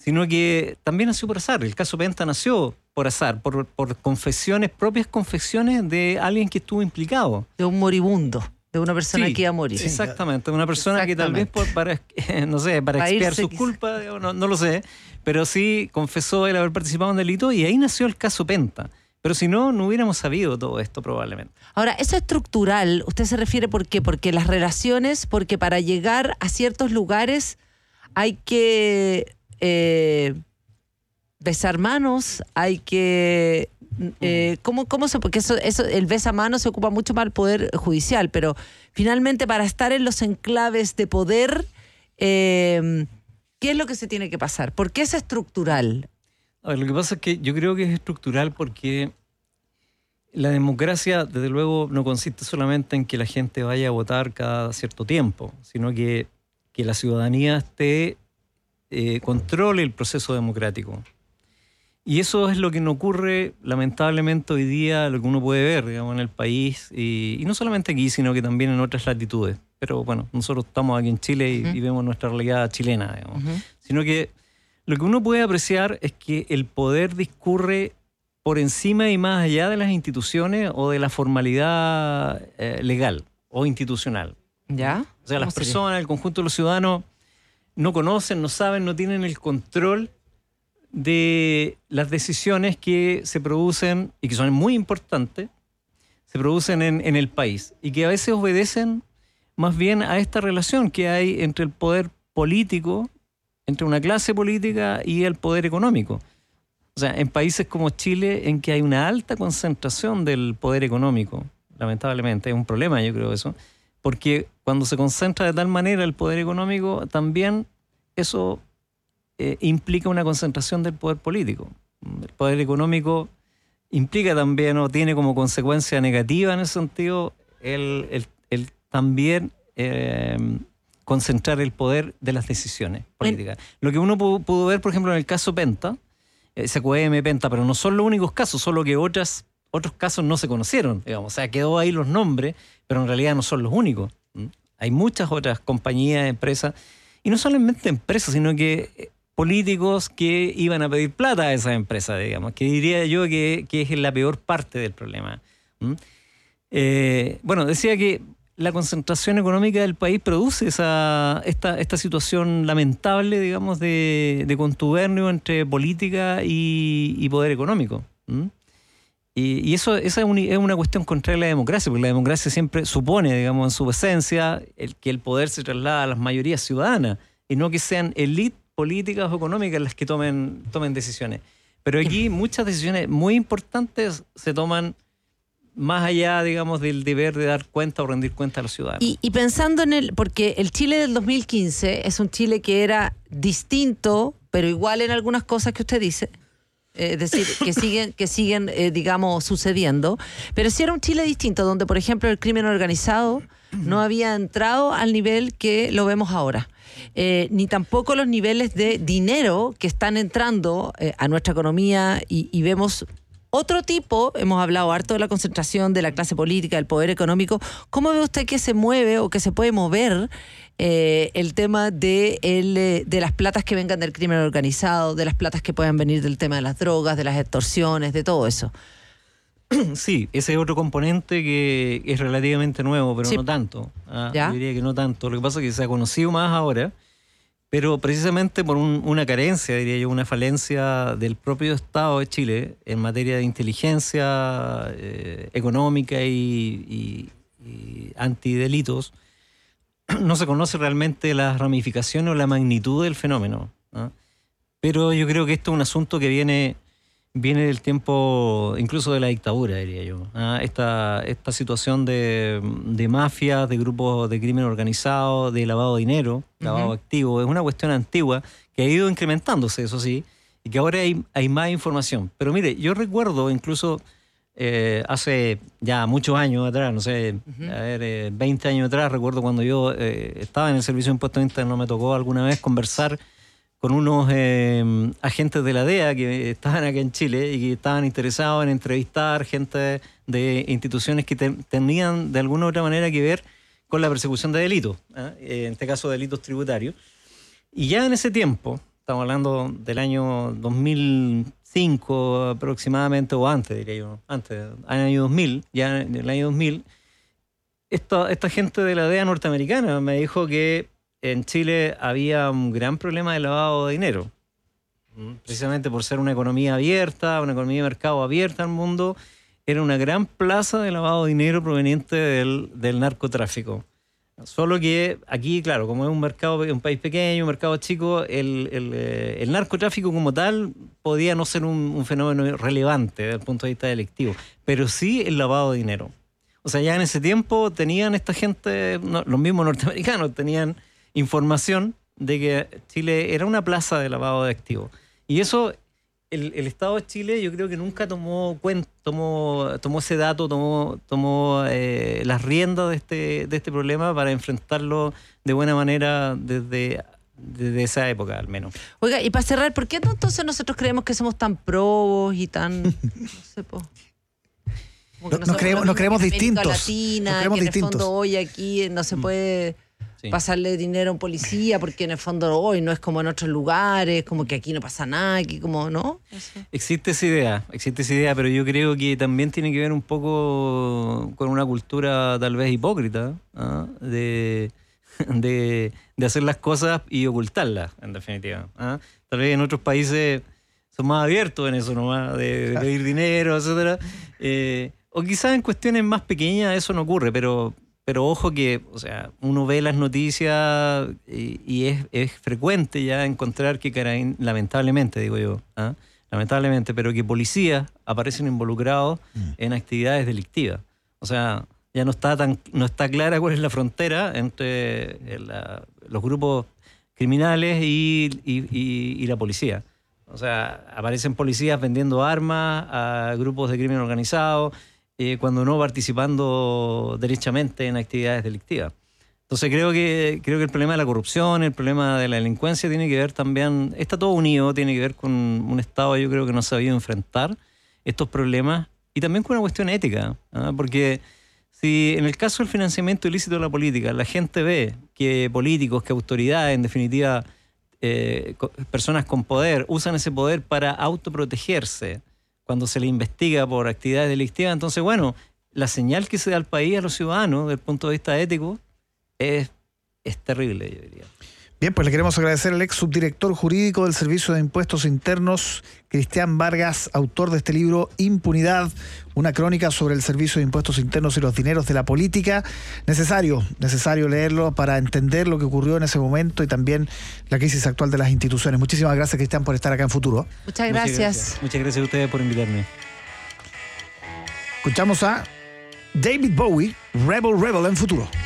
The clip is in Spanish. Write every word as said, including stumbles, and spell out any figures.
sino que también nació por azar. El caso Penta nació por azar, por, por confesiones, propias confesiones de alguien que estuvo implicado. De un moribundo, de una persona Sí, que iba a morir. Exactamente, una persona que tal vez por, para, no sé, para, para expiar sus culpas, no, no lo sé, pero sí confesó el haber participado en un delito y ahí nació el caso Penta. Pero si no, no hubiéramos sabido todo esto probablemente. Ahora, eso estructural, ¿usted se refiere por qué? Porque las relaciones, porque para llegar a ciertos lugares hay que eh, besar manos, hay que... Eh, ¿cómo, cómo se...? Porque eso, eso, el besamanos se ocupa mucho más el Poder Judicial, pero finalmente para estar en los enclaves de poder, eh, ¿qué es lo que se tiene que pasar? ¿Por qué es estructural? A ver, lo que pasa es que yo creo que es estructural porque la democracia, desde luego, no consiste solamente en que la gente vaya a votar cada cierto tiempo, sino que, que la ciudadanía esté, eh, controle el proceso democrático. Y eso es lo que no ocurre, lamentablemente, hoy día, lo que uno puede ver, digamos, en el país, y, y no solamente aquí, sino que también en otras latitudes. Pero bueno, nosotros estamos aquí en Chile y, uh-huh. y vemos nuestra realidad chilena, digamos. Uh-huh. Sino que lo que uno puede apreciar es que el poder discurre por encima y más allá de las instituciones o de la formalidad eh, legal o institucional. ¿Ya? O sea, las personas, el conjunto de los ciudadanos no conocen, no saben, no tienen el control de las decisiones que se producen y que son muy importantes, se producen en, en el país y que a veces obedecen más bien a esta relación que hay entre el poder político, entre una clase política y el poder económico. O sea, en países como Chile, en que hay una alta concentración del poder económico, lamentablemente, es un problema, yo creo eso, porque cuando se concentra de tal manera el poder económico, también eso eh, implica una concentración del poder político. El poder económico implica también, o tiene como consecuencia negativa en ese sentido, el, el, el también... Eh, concentrar el poder de las decisiones políticas. Bien. Lo que uno pudo, pudo ver, por ejemplo, en el caso Penta, S Q M, Penta, pero no son los únicos casos, solo que otras, otros casos no se conocieron, digamos. O sea, quedó ahí los nombres, pero en realidad no son los únicos. ¿Mm? Hay muchas otras compañías, empresas, y no solamente empresas, sino que políticos que iban a pedir plata a esas empresas, digamos, que diría yo que, que es la peor parte del problema. ¿Mm? Eh, bueno, decía que la concentración económica del país produce esa, esta, esta situación lamentable, digamos, de, de contubernio entre política y, y poder económico. ¿Mm? Y, y eso esa es, un, es una cuestión contraria a la democracia, porque la democracia siempre supone, digamos, en su esencia, el, que el poder se traslada a las mayorías ciudadanas y no que sean élites políticas o económicas las que tomen, tomen decisiones. Pero aquí muchas decisiones muy importantes se toman más allá, digamos, del deber de dar cuenta o rendir cuenta a los ciudadanos. Y, y pensando en el, porque el Chile del dos mil quince es un Chile que era distinto, pero igual en algunas cosas que usted dice, eh, es decir, que siguen, que siguen eh, digamos, sucediendo, pero sí era un Chile distinto, donde, por ejemplo, el crimen organizado no había entrado al nivel que lo vemos ahora. Eh, ni tampoco los niveles de dinero que están entrando eh, a nuestra economía y, y vemos... Otro tipo, hemos hablado harto de la concentración de la clase política, del poder económico. ¿Cómo ve usted que se mueve o que se puede mover eh, el tema de, el, de las platas que vengan del crimen organizado, de las platas que puedan venir del tema de las drogas, de las extorsiones, de todo eso? Sí, ese es otro componente que es relativamente nuevo, pero sí. no tanto. Ah, yo diría que no tanto. Lo que pasa es que se ha conocido más ahora, pero precisamente por un, una carencia, diría yo, una falencia del propio Estado de Chile en materia de inteligencia eh, económica y, y, y antidelitos, no se conoce realmente las ramificaciones o la magnitud del fenómeno, ¿no? Pero yo creo que esto es un asunto que viene, viene del tiempo incluso de la dictadura, diría yo. ¿Ah? Esta, esta situación de, de mafias, de grupos de crimen organizado, de lavado de dinero, lavado uh-huh. activo, es una cuestión antigua que ha ido incrementándose, eso sí, y que ahora hay, hay más información. Pero mire, yo recuerdo incluso eh, hace ya muchos años atrás, no sé, uh-huh. a ver, eh, veinte años atrás, recuerdo cuando yo eh, estaba en el Servicio de Impuestos Internos, me tocó alguna vez conversar con unos eh, agentes de la D E A que estaban acá en Chile y que estaban interesados en entrevistar gente de instituciones que te, tenían de alguna u otra manera que ver con la persecución de delitos, ¿eh? En este caso delitos tributarios. Y ya en ese tiempo, Estamos hablando del año dos mil cinco aproximadamente, o antes, diría yo, antes, año dos mil, ya en el año dos mil. Esta, esta gente de la D E A norteamericana me dijo que en Chile había un gran problema de lavado de dinero, precisamente por ser una economía abierta, una economía de mercado abierta al mundo. Era una gran plaza de lavado de dinero proveniente del, del narcotráfico. Solo que aquí, claro, como es un mercado, un país pequeño, un mercado chico, el, el, el narcotráfico como tal podía no ser un, un fenómeno relevante desde el punto de vista delictivo, pero sí el lavado de dinero. O sea, ya en ese tiempo tenían esta gente, no, los mismos norteamericanos, tenían información de que Chile era una plaza de lavado de activos. Y eso, el, el Estado de Chile yo creo que nunca tomó cuenta, tomó, tomó ese dato, tomó, tomó eh, las riendas de este, de este problema para enfrentarlo de buena manera desde, desde esa época al menos. Oiga, y para cerrar, ¿por qué no, entonces nosotros creemos que somos tan probos y tan... no sé, po? No, nos creemos, nos creemos distintos. Latina, nos creemos que en distintos. el fondo hoy aquí no se puede sí. pasarle dinero a un policía porque en el fondo hoy no es como en otros lugares, como que aquí no pasa nada, aquí como, ¿no? Eso. Existe esa idea, existe esa idea, pero yo creo que también tiene que ver un poco con una cultura tal vez hipócrita, ¿eh? de, de, de hacer las cosas y ocultarlas, en definitiva. ¿eh? Tal vez en otros países son más abiertos en eso nomás, de, de pedir dinero, etcétera. Eh, O quizás en cuestiones más pequeñas eso no ocurre, pero, pero ojo que, o sea, uno ve las noticias y, y es, es frecuente ya encontrar que, Carabin, lamentablemente, digo yo, ¿eh? lamentablemente, pero que policías aparecen involucrados mm. en actividades delictivas. O sea, ya no está tan, no está clara cuál es la frontera entre la, los grupos criminales y, y, y, y la policía. O sea, aparecen policías vendiendo armas a grupos de crimen organizado, Eh, cuando no participando derechamente en actividades delictivas. Entonces creo que, creo que el problema de la corrupción, el problema de la delincuencia tiene que ver también, está todo unido, tiene que ver con un Estado, yo creo que no ha sabido enfrentar estos problemas y también con una cuestión ética, ¿eh? Porque si en el caso del financiamiento ilícito de la política, la gente ve que políticos, que autoridades, en definitiva, eh, personas con poder, usan ese poder para autoprotegerse, cuando se le investiga por actividades delictivas, entonces, bueno, la señal que se da al país, a los ciudadanos, desde el punto de vista ético, es, es terrible, yo diría. Bien, pues le queremos agradecer al ex subdirector jurídico del Servicio de Impuestos Internos, Cristian Vargas, autor de este libro Impunidad, una crónica sobre el Servicio de Impuestos Internos y los dineros de la política. Necesario, necesario leerlo para entender lo que ocurrió en ese momento y también la crisis actual de las instituciones. Muchísimas gracias, Cristian, por estar acá en Futuro. Muchas gracias. Muchas gracias, Muchas gracias a ustedes por invitarme. Escuchamos a David Bowie, Rebel Rebel en Futuro.